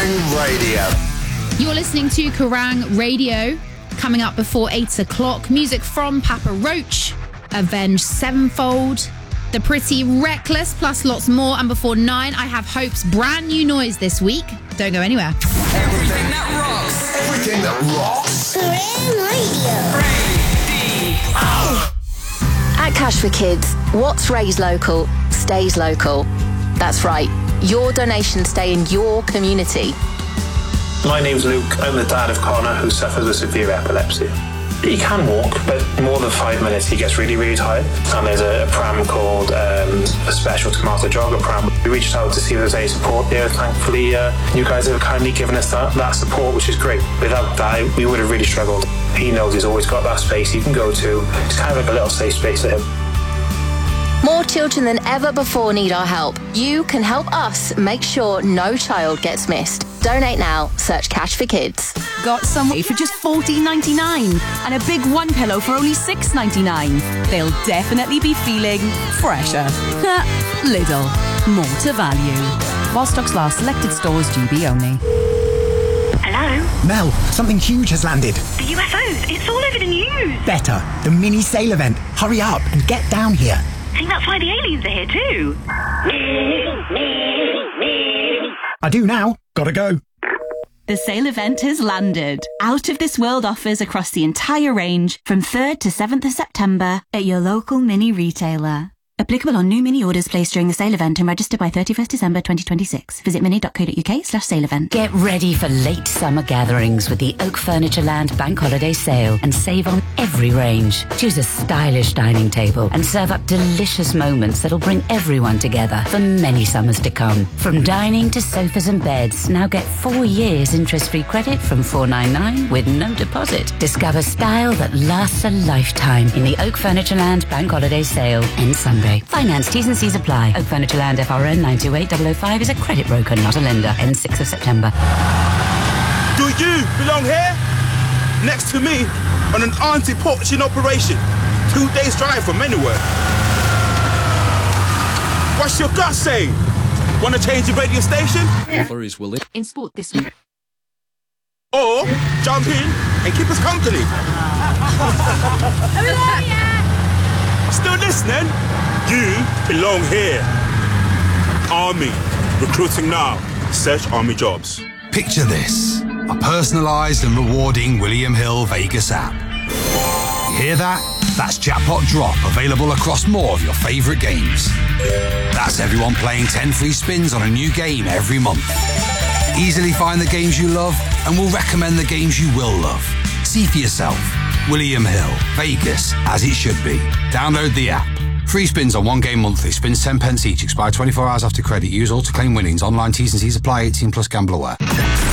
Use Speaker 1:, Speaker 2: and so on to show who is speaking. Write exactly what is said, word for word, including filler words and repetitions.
Speaker 1: Kerrang Radio.
Speaker 2: You're listening to Kerrang Radio. Coming up before eight o'clock, music from Papa Roach, Avenged Sevenfold, The Pretty Reckless, plus lots more. And before nine, I have Hope's brand new noise this week. Don't go anywhere.
Speaker 1: Everything that rocks. Everything that rocks.
Speaker 3: Kerrang Radio.
Speaker 1: Radio.
Speaker 4: At Cash for Kids, what's raised local stays local. That's right. Your donations stay in your community.
Speaker 5: My name's Luke. I'm the dad of Connor, who suffers with severe epilepsy. He can walk, but more than five minutes he gets really, really tired. And there's a, a pram called um, a Special Tomato Jogger pram. We reached out to see if there's any support there. Thankfully, uh, you guys have kindly given us that, that support, which is great. Without that, we would have really struggled. He knows he's always got that space he can go to. It's kind of like a little safe space for him.
Speaker 4: More children than ever before need our help. You can help us make sure no child gets missed. Donate now. Search Cash for Kids.
Speaker 6: Got some for just fourteen ninety-nine and a big one pillow for only six ninety-nine. They'll definitely be feeling fresher. Lidl. More to value. While stocks last, selected stores, G B only.
Speaker 7: Hello?
Speaker 8: Mel, something huge has landed.
Speaker 7: The U F Os. It's all over the news.
Speaker 8: Better. The mini sale event. Hurry up and get down here.
Speaker 7: I think that's why the aliens are here too.
Speaker 8: I do now. Gotta go.
Speaker 6: The sale event has landed. Out of this world offers across the entire range from third to seventh of September at your local mini retailer. Applicable on new mini orders placed during the sale event and registered by thirty-first December twenty twenty-six. Visit mini.co.uk slash sale event.
Speaker 9: Get ready for late summer gatherings with the Oak Furniture Land Bank Holiday Sale and save on every range. Choose a stylish dining table and serve up delicious moments that'll bring everyone together for many summers to come. From dining to sofas and beds, now get four years interest-free credit from four ninety-nine with no deposit. Discover style that lasts a lifetime in the Oak Furniture Land Bank Holiday Sale in Sunday. Finance T's and C's apply. Oak Furniture Land F R N nine two eight zero zero five is a credit broker, not a lender. Ends sixth of September.
Speaker 10: Do you belong here? Next to me on an anti-poaching operation. Two days drive from anywhere. What's your gut saying? Want to change the radio station?
Speaker 11: Flurries will it
Speaker 6: in sport this week.
Speaker 10: Or jump in and keep us company. Still listening? You belong here. Army. Recruiting now. Search Army jobs.
Speaker 12: Picture this. A personalised and rewarding William Hill Vegas app. You hear that? That's Jackpot Drop, available across more of your favourite games. That's everyone playing ten free spins on a new game every month. Easily find the games you love and we'll recommend the games you will love. See for yourself. William Hill, Vegas, as it should be. Download the app. Free spins on one game monthly. Spins ten pence each. Expire twenty-four hours after credit. Use all to claim winnings. Online T's and C's apply. eighteen plus gamble aware.